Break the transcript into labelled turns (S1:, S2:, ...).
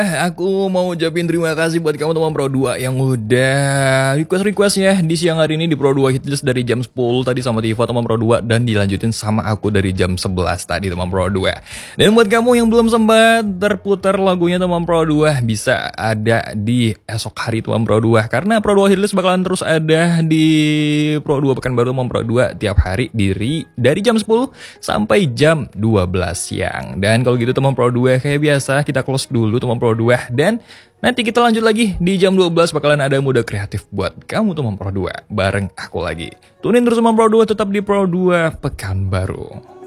S1: Aku mau ucapin terima kasih buat kamu teman Pro 2 yang udah request-requestnya di siang hari ini di Pro 2 Hitlist dari jam 10 tadi sama Tifa teman Pro 2 dan dilanjutin sama aku dari jam 11 tadi teman Pro 2. Dan buat kamu yang belum sempat terputar lagunya teman Pro 2 bisa ada di esok hari teman Pro 2 karena Pro 2 Hitlist bakalan terus ada di Pro 2 Pekanbaru teman Pro 2 tiap hari dari jam 10 sampai jam 12 siang. Dan kalau gitu teman Pro 2 kayak biasa kita close dulu teman Pro 2 dan nanti kita lanjut lagi di jam 12 bakalan ada mode kreatif buat kamu teman Pro 2 bareng aku lagi. Tunin terus teman Pro 2 tetap di Pro 2 Pekanbaru.